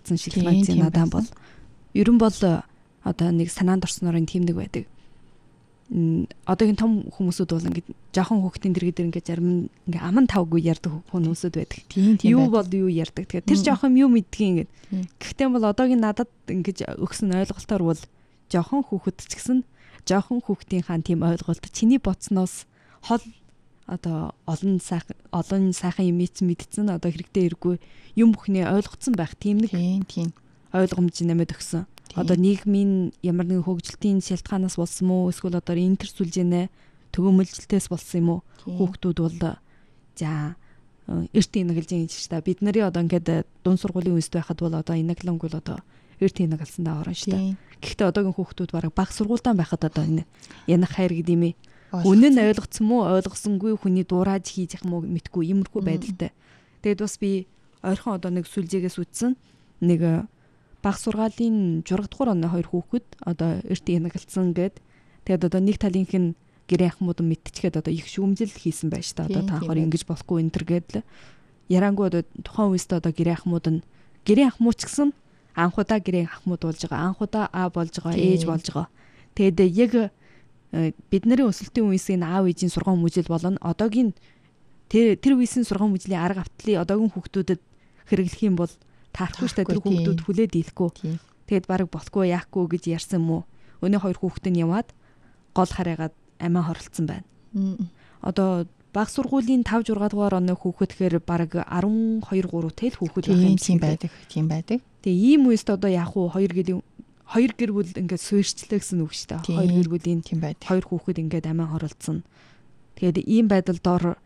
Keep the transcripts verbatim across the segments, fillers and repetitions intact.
харагдсан шилжүүлж надад бол ерөн бол одоо нэг санаанд орсноор тийм нэг байдаг. Одоогийн том хүмүүсүүд бол ингээд жоохон хүүхдийн дэргэд дэр ингээд зарим ингээд аман тавгүй ярьдаг хүмүүсүүд байдаг. Юу бол юу ярьдаг. Тэгэхээр тэр жоохон юу мэддгийг ингээд. Гэхдээ бол одоогийн надад ингээд өгсөн ойлголтоор бол жоохон хүүхэд ч гэсэн жоохон хүүхдийн хаан тийм ойлголт чиний боцноос хол одоо олон сайхан олон сайхан юм мэдсэн одоо хэрэгтэй хэрэггүй юм бүхний ойлгоцсон байх тийм нэг тийм ойлгомж нэмээд өгсөн. Одоо нийгмийн ямар нэгэн хөгжилтийн шалтгаанаас болсон мó эсвэл одоо интер сүлжээнэ төгөөмөлжилтээс болсон юм уу хүүхдүүд бол за эрт инэглэж юм шиг та бид нарын одоо ингээд дунд сургуулийн үест байхад бол одоо инэглэнг бол одоо эрт инэглсэн даа орно шүү дээ. Гэхдээ одоогийн хүүхдүүд бараг баг сургуультай байхад одоо энэ янах хайр гэдэг юм ээ. Үнэн нь ойлгоцсон мó ойлгосонгүй хүний дуурайж хийж явах мó мэдгүй иймэрхүү байдалтай. Тэгэд бас би ойрхон одоо нэг сүлжээгээс үтсэн нэг баг сургаалын журга дугаар оны хоёр хүүхэд одоо эрт инэглсэн гээд тэгээд одоо нэг талынх нь гэрээ ахмууд мэдчихээд одоо их шүүмжил хийсэн байж та одоо та хоёр ингэж болохгүй энэ төр гээд ярангуу одоо тухайн үеэс одоо гэрээ ахмууд нь гэрээ ахмууд ч гэсэн анхудаа гэрээ ахмууд болж байгаа анхудаа а болж байгаа ээж болж байгаа. Тэгээд яг бидний өсөлтийн үеэс энэ аав ээжийн сургууль мүжил болно одоогийн тэр тэр үеийн сургууль мүжлийн арга автлыг одоогийн хүүхдүүдэд хэрэглэх юм бол таарахгүй штэ тэр хүүхдүүд хүлээд ийлэхгүй. Тэгэд бараг болохгүй яахгүй гэж ярьсан мó. Өнөө хоёр хүүхэд нь яваад гол хараагаад амиа хоролцсон байна. Одоо баг сургуулийн тавь зургаал дугаар оны хүүхэд тэгэхээр бараг арван хоёр гурав тэл хүүхэд байх юм шиг байдаг. Тийм байдаг. Тэгээ ийм үест одоо яах вэ? Хоёр гэрийн хоёр гэр бүл ингээд суурьчлаа гэсэн үг шүү дээ. Хоёр гэр бүлийн тийм байд. Хоёр хүүхэд ингээд амиа хоролцсон. Тэгээд ийм байдал доор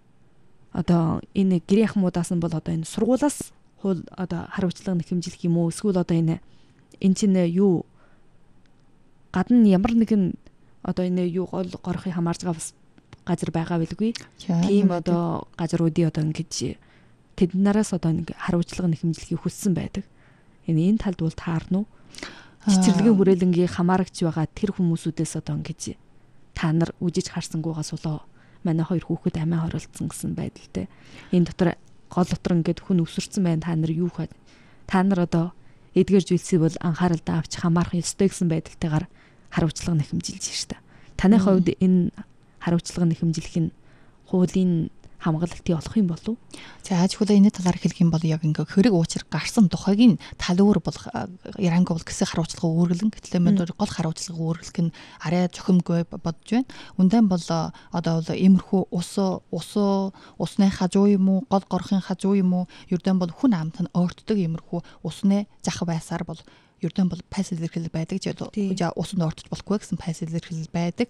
одоо энэ гэрийн ахмудаас нь бол одоо энэ сургуулаас хул одоо хариуцлага нэхэмжлэх юм уу эсвэл одоо энэ эн чинь юу гадна ямар нэгэн одоо энэ юу гол горохыг хамаарж байгаа бас газар байгаа билгүй. Тийм одоо газруудын одоо ингэж тэд нараас одоо ингэ хариуцлага нэхэмжлэхийг хүссэн байдаг. Энэ энэ талд бол таарна уу? Цэцэрлэгийн хүрээлэнгийн хамаарагч байгаа тэр хүмүүсүүдээс одоо ингэж та нар үжиж харсангуугаас болоо манай хоёр хүүхэд амиа хоролцсон гэсэн байдалтай. Энэ дотор гол дотор ингээд хүн өсөрцөн байна та нар юу хаа та нар одоо эдгээр зүйлсийг бол анхааралдаа авч хамаарах ёстой гэсэн байдалтайгаар хариуцлага нэхэмжилж штэ. Таны хувьд энэ хариуцлага нэхэмжлэх нь хуулийн хамгаалалтын олох юм болов? За аж ахуйн энэ талаар хэлэх юм бол яг ингээ хэрэг уучир гарсан тухайгийн тал өөр бол ярангуул гэсэн хариуцлага үүргэлэн гэтлээ мөн гол хариуцлага үүргэлэх нь арай зохимгүй бодож байна. Үндэн бол одоо бол иймэрхүү ус ус усны хажуу юм уу гол горхын хажуу юм уу ердөн бол хүн амт нь ойртдог иймэрхүү усны зах байсаар бол ердөн бол пайс илэрхийлэл байдаг. За усанд ойртож болохгүй гэсэн пайс илэрхийлэл байдаг.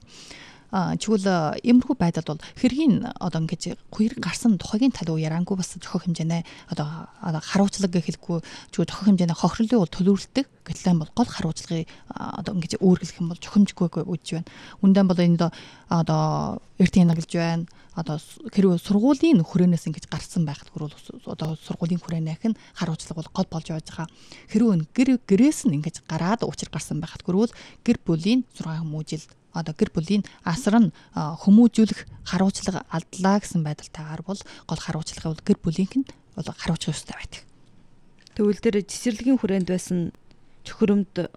А чигвэл иймэрхүү байдал бол хэргийн одоо ингэж хоёрыг гарсан тухайгийн тал уу ярангүй бас зохих хэмжээний одоо хариуцлага гэхэлгүй чиг зохих хэмжээний хохирлын бол төлөвлөлдөг гэтлэн бол гол хариуцлагыг одоо ингэж өөргөлөх юм бол зохимжгүй үдж байна. Үндэн бол энэ одоо эрт хяналж байна. Одоо хэрвээ сургуулийн хүрээнээс ингэж гарсан байхад хүрвэл одоо сургуулийн хүрээнийх нь хариуцлага бол гол болж байж байгаа. Хэрвээ гэр гэрээс нь ингэж гараад учир гарсан байхад хүрвэл гэр бүлийн зураг хүмүүжил одоо гэр бүлийн асар нь хүмүүжүүлэх хариуцлага алдлаа гэсэн байдалтайгаар бол гол хариуцлага бол гэр бүлийнх нь бол хариуцах ёстой байдаг. Тэгвэл тэр цэцэрлэгийн хүрээнд байсан чөхөрөмд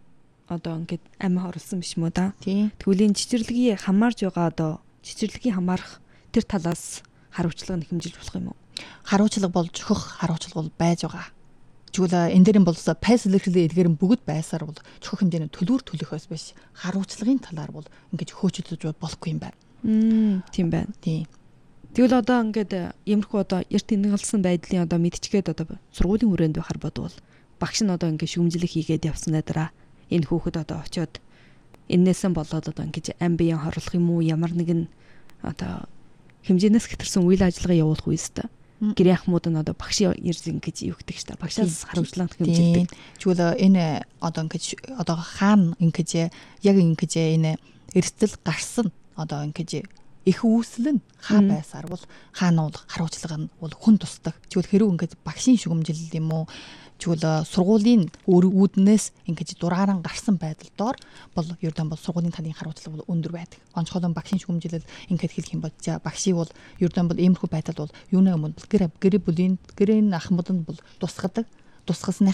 одоо ингээд амиа оруулсан биш мүү да. Тэгвэл энэ цэцэрлэгийн хамаарж байгаа одоо цэцэрлэгийн хамаарах тэр талаас хариуцлага нэхэмжилж болох юм уу? Хариуцлага бол зохих хариуцлага бол байж байгаа. Чигвэл энэ дээр нь бол пайс илэрхийлэл эдгээр нь бүгд байсаар бол зохих хэмжээний төлөвөр төлөхөөс биш хариуцлагын талаар бол ингэж хөөцөлдөж болохгүй юм байна. Тийм байна. Тийм. Тэгвэл одоо ингээд иймэрхүү одоо эрт тэнэглсэн байдлын одоо мэдчихэд одоо сургуулийн хүрээнд байхаар бодвол багш нь одоо ингээд шүүмжлэх хийгээд явсны дараа энэ хүүхэд одоо очиод энээсэн болоод одоо ингэж ам биеийн хорлох юм уу ямар нэгэн одоо хэмжээнээс хэтэрсэн үйл ажиллагаа явуулах үеэс та гэрээ ахмууд нь одоо багш ирсэн гэж юу гэдэг чинь багшаас хариуцлага хэмжилдэг. Чигвэл энэ одоо ингэж одоо хаана ингэж яг ингэж энэ эрсдэл гарсан одоо ингэж их үүсэл нь хаа байсаар бол хаана бол хариуцлага нь бол хүн тусдаг. Чигвэл хэрэг ингэж багшийн шүгэмжил юм уу чигвэл сургуулийн үүднээс ингэж дурааран гарсан байдал доор бол ердөн бол сургуулийн талын хариуцлага бол өндөр байдаг. Онцгойлон багшийн шүгэмжилэл ингэж хэлэх юм бол за багшийг бол ердөн бол иймэрхүү байдал бол юуны өмнө бол гэр гэр бүлийн гэрийн ахмад нь бол тусгадаг. Тусгасных